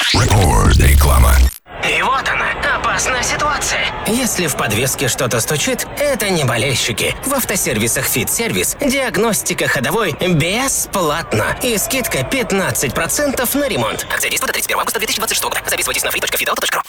Реклама. И вот она, опасная ситуация. Если в подвеске что-то стучит, это не болельщики. В автосервисах «Фит-сервис» диагностика ходовой бесплатна. И скидка 15% на ремонт. Акция действует до 31 августа 2026 года. Записывайтесь на free.fitauto.ru.